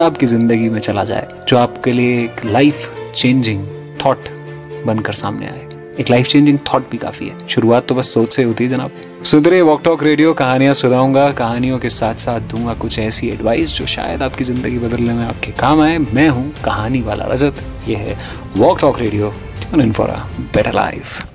आपकी जिंदगी में चला जाए, जो आपके लिए एक लाइफ चेंजिंग थॉट बनकर सामने आए। एक लाइफ चेंजिंग थॉट भी काफी है, शुरुआत तो बस सोच से होती है जनाब। सुन रहे वॉक टॉक रेडियो, कहानियां सुनाऊंगा, कहानियों के साथ साथ दूंगा कुछ ऐसी एडवाइस जो शायद आपकी जिंदगी बदलने में आपके काम आए। मैं हूं कहानी वाला रजत, ये है walk talk radio, tune in for a better life.